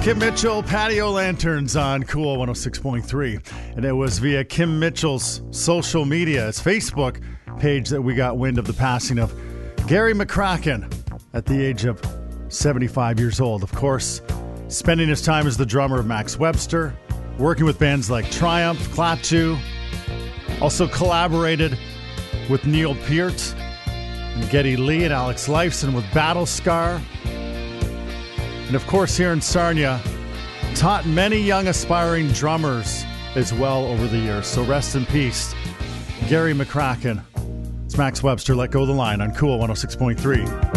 Kim Mitchell, Patio Lanterns on Cool 106.3. And it was via Kim Mitchell's social media, his Facebook page, that we got wind of the passing of Gary McCracken at the age of 75 years old. Of course, spending his time as the drummer of Max Webster, working with bands like Triumph, Klaatu, also collaborated with Neil Peart and Geddy Lee and Alex Lifeson with Battle Scar. And of course, here in Sarnia, taught many young aspiring drummers as well over the years. So rest in peace, Gary McCracken. It's Max Webster, Let Go of the Line on Cool 106.3.